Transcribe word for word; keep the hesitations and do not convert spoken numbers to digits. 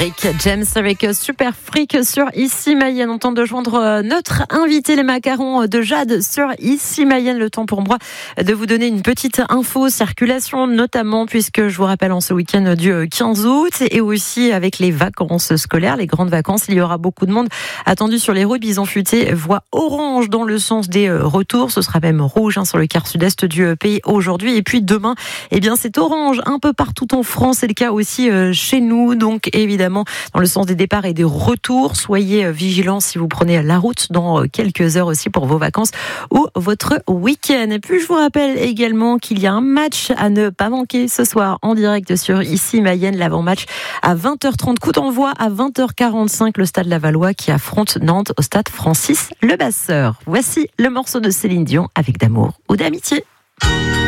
Rick James avec Super Freak sur Ici Mayenne. On tente de joindre notre invité, les macarons de Jade sur Ici Mayenne. Le temps pour moi de vous donner une petite info circulation, notamment puisque je vous rappelle en ce week-end du quinze août et aussi avec les vacances scolaires, les grandes vacances, il y aura beaucoup de monde attendu sur les routes. Bison Futé, voie orange dans le sens des retours. Ce sera même rouge hein, sur le quart sud-est du pays aujourd'hui. Et puis demain, eh bien c'est orange un peu partout en France. C'est le cas aussi chez nous. Donc évidemment, dans le sens des départs et des retours, soyez vigilants si vous prenez la route dans quelques heures aussi pour vos vacances ou votre week-end. Et puis je vous rappelle également qu'il y a un match à ne pas manquer ce soir en direct sur Ici Mayenne, l'avant-match à vingt heures trente. Coup d'envoi à vingt heures quarante-cinq, le Stade Lavallois qui affronte Nantes au stade Francis Levasseur. Voici le morceau de Céline Dion avec d'amour ou d'amitié.